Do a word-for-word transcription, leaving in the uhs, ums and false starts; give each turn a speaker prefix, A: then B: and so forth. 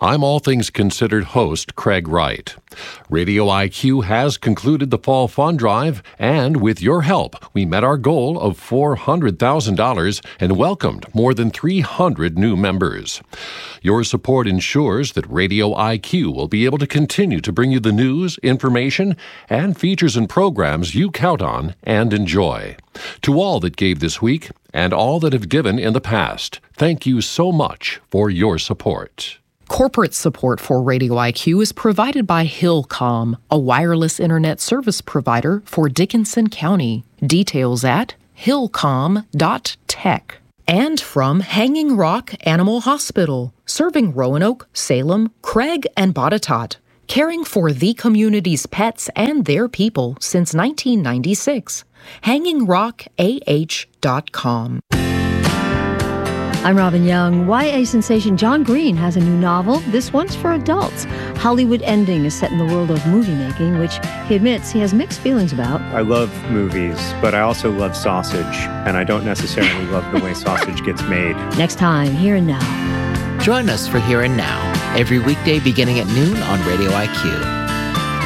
A: I'm All Things Considered host Craig Wright. Radio I Q has concluded the Fall Fund Drive, and with your help, we met our goal of four hundred thousand dollars and welcomed more than three hundred new members. Your support ensures that Radio I Q will be able to continue to bring you the news, information, and features and programs you count on and enjoy. To all that gave this week, and all that have given in the past, thank you so much for your support.
B: Corporate support for Radio I Q is provided by Hillcom, a wireless internet service provider for Dickinson County. Details at hillcom dot tech. And from Hanging Rock Animal Hospital, serving Roanoke, Salem, Craig, and Botetourt, caring for the community's pets and their people since nineteen ninety-six. hanging rock a h dot com.
C: I'm Robin Young. Y A sensation John Green has a new novel. This one's for adults. Hollywood Ending is set in the world of movie making, which he admits he has mixed feelings about.
D: I love movies, but I also love sausage, and I don't necessarily love the way sausage gets made.
C: Next time, Here and Now.
E: Join us for Here and Now, every weekday beginning at noon on Radio I Q.